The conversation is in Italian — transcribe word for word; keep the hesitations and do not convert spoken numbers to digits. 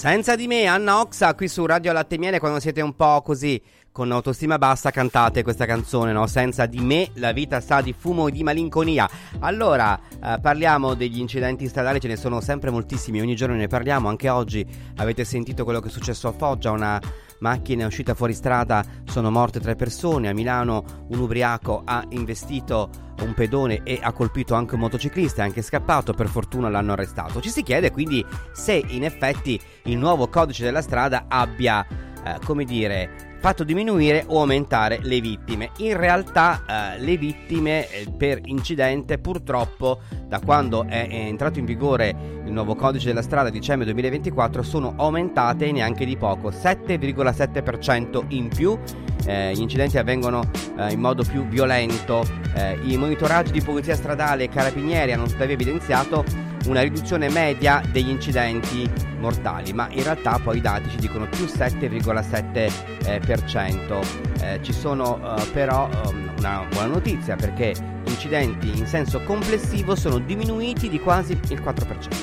Senza di me, Anna Oxa qui su Radio Latte e Miele. Quando siete un po' così con autostima bassa, cantate questa canzone, no? Senza di me la vita sa di fumo e di malinconia. Allora, eh, parliamo degli incidenti stradali, ce ne sono sempre moltissimi, ogni giorno ne parliamo. Anche oggi avete sentito quello che è successo a Foggia, una macchina è uscita fuori strada, sono morte tre persone. A Milano un ubriaco ha investito un pedone e ha colpito anche un motociclista, è anche scappato, per fortuna l'hanno arrestato. Ci si chiede quindi se in effetti il nuovo codice della strada abbia, eh, come dire, fatto diminuire o aumentare le vittime. In realtà eh, le vittime eh, per incidente, purtroppo, da quando è, è entrato in vigore il nuovo codice della strada dicembre duemilaventiquattro, sono aumentate neanche di poco, sette virgola sette per cento in più. Eh, gli incidenti avvengono eh, in modo più violento. Eh, I monitoraggi di polizia stradale e carabinieri hanno tuttavia evidenziato una riduzione media degli incidenti mortali, ma in realtà poi i dati ci dicono più sette virgola sette per cento. Eh, ci sono eh, però um, una buona notizia, perché gli incidenti in senso complessivo sono diminuiti di quasi il quattro per cento.